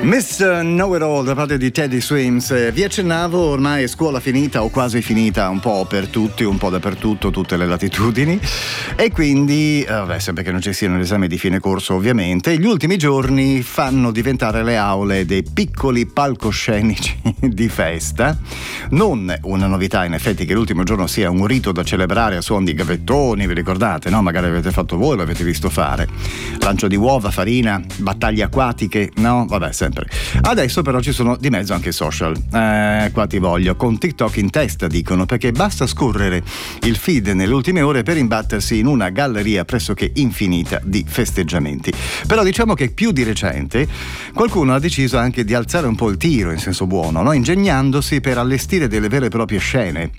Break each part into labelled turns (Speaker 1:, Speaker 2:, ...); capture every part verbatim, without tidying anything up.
Speaker 1: mister Know-It-All da parte di Teddy Swims. Vi accennavo, ormai è scuola finita o quasi finita un po' per tutti, un po' dappertutto, tutte le latitudini, e quindi, vabbè, sempre che non ci siano esami di fine corso ovviamente, gli ultimi giorni fanno diventare le aule dei piccoli palcoscenici di festa. Non una novità in effetti che l'ultimo giorno sia un rito da celebrare a suon di gavettoni, vi ricordate, no? Magari avete fatto voi, l'avete visto fare. Lancio di uova, farina, battaglie acquatiche, no? Vabbè, sempre. Adesso però ci sono di mezzo anche i social, eh, qua ti voglio, con TikTok in testa dicono, perché basta scorrere il feed nelle ultime ore per imbattersi in una galleria pressoché infinita di festeggiamenti. Però diciamo che più di recente qualcuno ha deciso anche di alzare un po' il tiro in senso buono, no? Ingegnandosi per allestire delle vere e proprie scene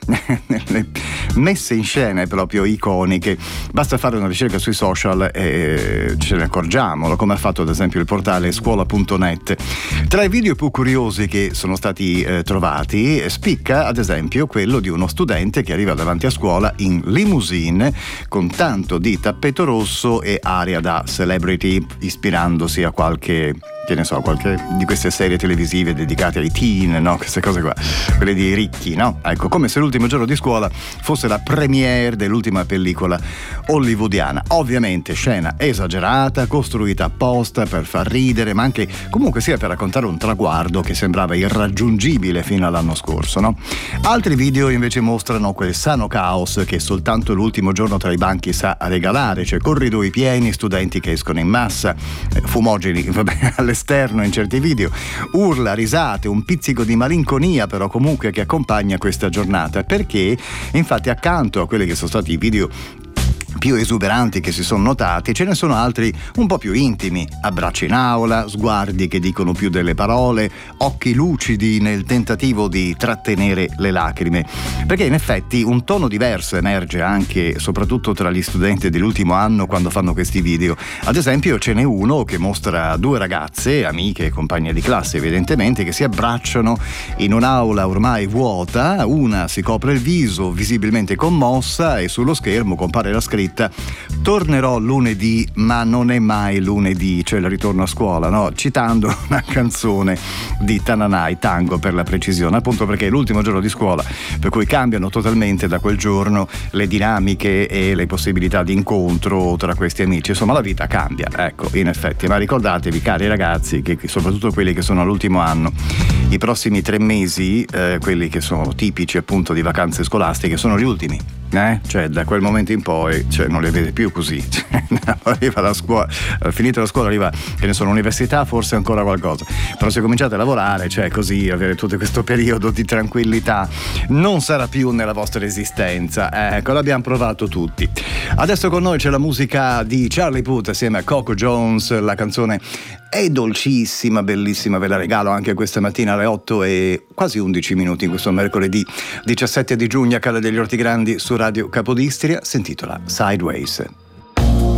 Speaker 1: messe in scene proprio iconiche. Basta fare una ricerca sui social e ce ne accorgiamo, come ha fatto ad esempio il portale scuola punto net. Tra i video più curiosi che sono stati eh, trovati spicca ad esempio quello di uno studente che arriva davanti a scuola in limousine con tanto di tappeto rosso e aria da celebrity, ispirandosi a qualche, che ne so, qualche di queste serie televisive dedicate ai teen, no? Queste cose qua, quelle dei ricchi, no? Ecco, come se l'ultimo giorno di scuola fosse la premiere dell'ultima pellicola hollywoodiana. Ovviamente scena esagerata, costruita apposta per far ridere, ma anche comunque sia per raccontare un traguardo che sembrava irraggiungibile fino all'anno scorso, no? Altri video invece mostrano quel sano caos che soltanto l'ultimo giorno tra i banchi sa regalare, cioè corridoi pieni, studenti che escono in massa, fumogeni, vabbè, all'esterno in certi video, urla, risate, un pizzico di malinconia però comunque che accompagna questa giornata, perché infatti accanto a quelli che sono stati i video più esuberanti che si sono notati, ce ne sono altri un po' più intimi, abbracci in aula, sguardi che dicono più delle parole, occhi lucidi nel tentativo di trattenere le lacrime, perché in effetti un tono diverso emerge anche e soprattutto tra gli studenti dell'ultimo anno quando fanno questi video. Ad esempio ce n'è uno che mostra due ragazze, amiche e compagne di classe evidentemente, che si abbracciano in un'aula ormai vuota, una si copre il viso visibilmente commossa e sullo schermo compare la scritta "Tornerò lunedì ma non è mai lunedì", cioè il ritorno a scuola, no? Citando una canzone di Tananai, Tango per la precisione, appunto perché è l'ultimo giorno di scuola, per cui cambiano totalmente da quel giorno le dinamiche e le possibilità di incontro tra questi amici. Insomma, la vita cambia, ecco, in effetti. Ma ricordatevi, cari ragazzi, che soprattutto quelli che sono all'ultimo anno, i prossimi tre mesi, eh, quelli che sono tipici appunto di vacanze scolastiche, sono gli ultimi. Eh? Cioè da quel momento in poi, cioè, non le vede più così, cioè, arriva la scuola, finita la scuola arriva, che ne so, l'università, forse ancora qualcosa, però se cominciate a lavorare, cioè così, avere tutto questo periodo di tranquillità non sarà più nella vostra esistenza, ecco, l'abbiamo provato tutti. Adesso con noi c'è la musica di Charlie Puth assieme a Coco Jones, la canzone è dolcissima, bellissima, ve la regalo anche questa mattina alle otto e quasi undici minuti in questo mercoledì diciassette di giugno a Calle degli Orti Grandi su Radio Capodistria, si intitola Sideways.